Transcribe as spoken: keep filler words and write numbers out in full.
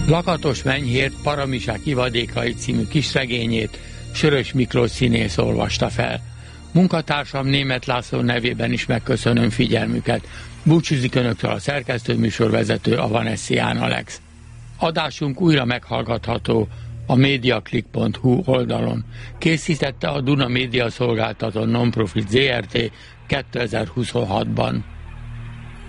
Lakatos Menyhért Paramisák ivadékai című kisregényét Sörös Miklós színész olvasta fel. Munkatársam Németh László nevében is megköszönöm figyelmüket. Búcsúzik önöktől a szerkesztőműsorvezető, a Vanessián Alex. Adásunk újra meghallgatható a mediaclick pont hu oldalon. Készítette a Duna Média Szolgáltató Nonprofit Zrt. kétezer-huszonhatban.